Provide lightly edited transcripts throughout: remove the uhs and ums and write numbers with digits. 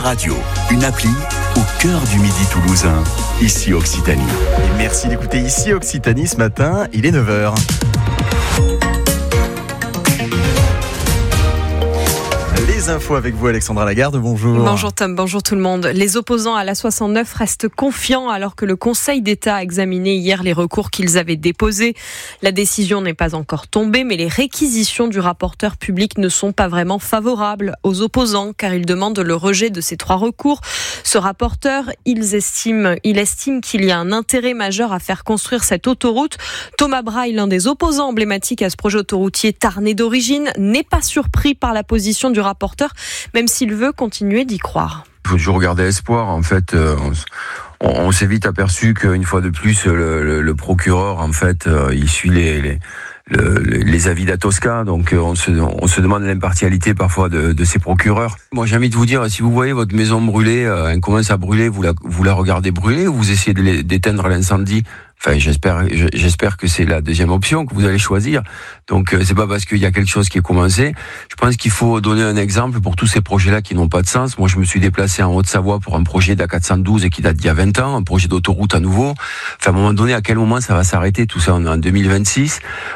Radio, une appli au cœur du Midi toulousain, ici Occitanie. Et merci d'écouter ici Occitanie ce matin, il est 9h. Les infos avec vous, Alexandra Lagarde, bonjour. Bonjour Tom, bonjour tout le monde. Les opposants à l'A69 restent confiants alors que le Conseil d'État a examiné hier les recours qu'ils avaient déposés. La décision n'est pas encore tombée, mais les réquisitions du rapporteur public ne sont pas vraiment favorables aux opposants car ils demandent le rejet de ces 3 recours. Ce rapporteur, il estime qu'il y a un intérêt majeur à faire construire cette autoroute. Thomas Braille, l'un des opposants emblématiques à ce projet autoroutier tarnais d'origine, n'est pas surpris par la position du rapporteur, même s'il veut continuer d'y croire. Il faut toujours garder espoir. En fait, on s'est vite aperçu qu'une fois de plus, le procureur, en fait, il suit les avis d'Atosca. Donc, on se demande l'impartialité parfois de ces procureurs. Moi, j'ai envie de vous dire, si vous voyez votre maison brûler, elle commence à brûler, vous la regardez brûler ou vous essayez d'éteindre l'incendie? Enfin, j'espère que c'est la deuxième option que vous allez choisir. Donc, c'est pas parce qu'il y a quelque chose qui est commencé. Je pense qu'il faut donner un exemple pour tous ces projets-là qui n'ont pas de sens. Moi, je me suis déplacé en Haute-Savoie pour un projet d'A412 qui date d'il y a 20 ans, un projet d'autoroute à nouveau. Enfin, à un moment donné, à quel moment ça va s'arrêter? Tout ça, on est en 2026.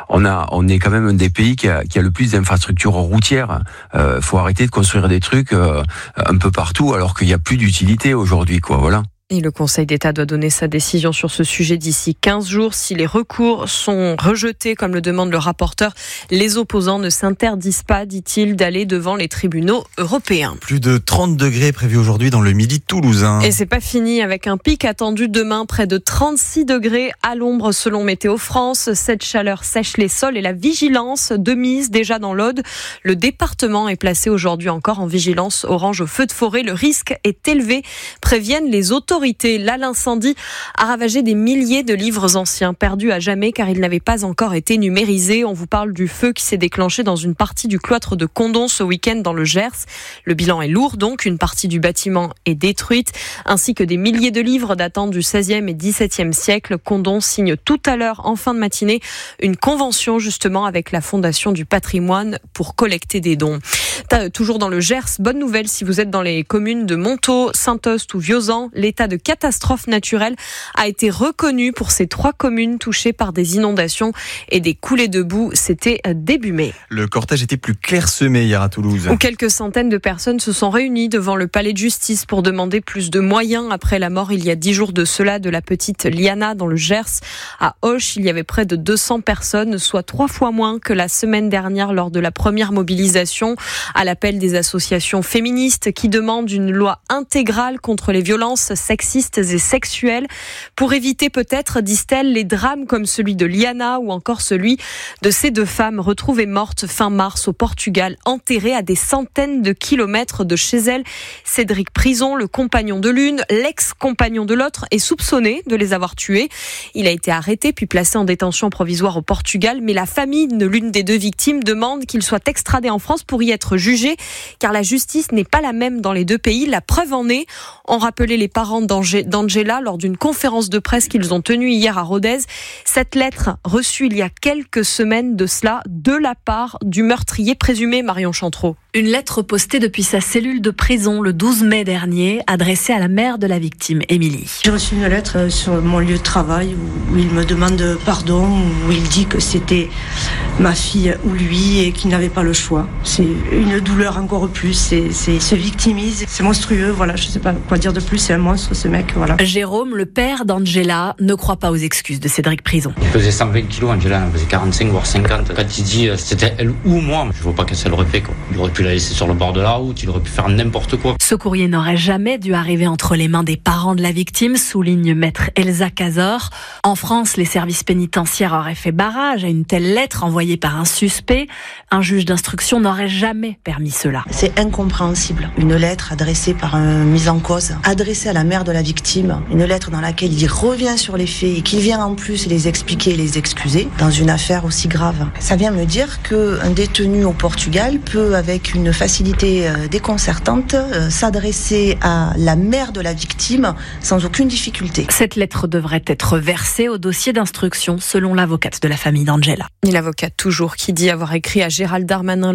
On est quand même un des pays qui a le plus d'infrastructures routières. Faut arrêter de construire des trucs un peu partout alors qu'il n'y a plus d'utilité aujourd'hui, quoi. Voilà. Et le Conseil d'État doit donner sa décision sur ce sujet d'ici 15 jours. Si les recours sont rejetés, comme le demande le rapporteur, les opposants ne s'interdisent pas, dit-il, d'aller devant les tribunaux européens. Plus de 30 degrés prévus aujourd'hui dans le Midi toulousain. Et c'est pas fini avec un pic attendu demain, près de 36 degrés à l'ombre selon Météo France. Cette chaleur sèche les sols et la vigilance de mise déjà dans l'Aude. Le département est placé aujourd'hui encore en vigilance orange au feu de forêt. Le risque est élevé, préviennent les autorités. Là, l'incendie a ravagé des milliers de livres anciens perdus à jamais car ils n'avaient pas encore été numérisés. On vous parle du feu qui s'est déclenché dans une partie du cloître de Condom ce week-end dans le Gers. Le bilan est lourd donc, une partie du bâtiment est détruite, ainsi que des milliers de livres datant du XVIe et XVIIe siècle. Condom signe tout à l'heure, en fin de matinée, une convention justement avec la Fondation du patrimoine pour collecter des dons. Toujours dans le Gers, bonne nouvelle si vous êtes dans les communes de Montaut, Saint-Eustache ou Viozan. L'état de catastrophe naturelle a été reconnu pour ces 3 communes touchées par des inondations et des coulées de boue. C'était début mai. Le cortège était plus clairsemé hier à Toulouse. Où quelques centaines de personnes se sont réunies devant le palais de justice pour demander plus de moyens après la mort il y a 10 jours de cela de la petite Liana dans le Gers. À Auch, il y avait près de 200 personnes, soit 3 fois moins que la semaine dernière lors de la première mobilisation, à l'appel des associations féministes qui demandent une loi intégrale contre les violences sexistes et sexuelles pour éviter peut-être, disent-elles, les drames comme celui de Liana ou encore celui de ces 2 femmes retrouvées mortes fin mars au Portugal, enterrées à des centaines de kilomètres de chez elles. Cédric Prison, le compagnon de l'une, l'ex-compagnon de l'autre, est soupçonné de les avoir tuées. Il a été arrêté puis placé en détention provisoire au Portugal, mais la famille de l'une des 2 victimes demande qu'il soit extradé en France pour y être jugé, car la justice n'est pas la même dans les 2 pays. La preuve en est, ont rappelé les parents d'Angela lors d'une conférence de presse qu'ils ont tenue hier à Rodez. Cette lettre reçue il y a quelques semaines de cela de la part du meurtrier présumé, Marion Chantreau. Une lettre postée depuis sa cellule de prison le 12 mai dernier, adressée à la mère de la victime, Émilie. J'ai reçu une lettre sur mon lieu de travail où il me demande pardon, où il dit que c'était ma fille ou lui et qu'il n'avait pas le choix. C'est une douleur encore plus, il se victimise, c'est monstrueux, voilà, je ne sais pas quoi dire de plus, c'est un monstre ce mec, voilà. Jérôme, le père d'Angela, ne croit pas aux excuses de Cédric Prison. Il faisait 120 kilos, Angela en faisait 45 voire 50. Quand il dit c'était elle ou moi, je vois pas qu'est-ce qu'elle aurait fait, quoi. Il aurait pu la laisser sur le bord de la route, il aurait pu faire n'importe quoi. Ce courrier n'aurait jamais dû arriver entre les mains des parents de la victime, souligne maître Elsa Cazor. En France, les services pénitentiaires auraient fait barrage à une telle lettre envoyée par un suspect. Un juge d'instruction n'aurait jamais permis cela. C'est incompréhensible. Une lettre adressée par un mis en cause, adressée à la mère de la victime, une lettre dans laquelle il revient sur les faits et qu'il vient en plus les expliquer et les excuser dans une affaire aussi grave. Ça vient me dire qu'un détenu au Portugal peut, avec une facilité déconcertante, s'adresser à la mère de la victime sans aucune difficulté. Cette lettre devrait être versée au dossier d'instruction selon l'avocate de la famille d'Angela. Et l'avocate toujours qui dit avoir écrit à Gérald Darmanin